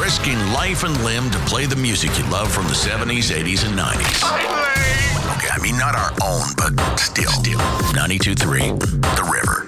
risking life and limb to play the music you love from the 70s, 80s, and 90s. Okay, I mean, not our own, but still. 92.3, The River.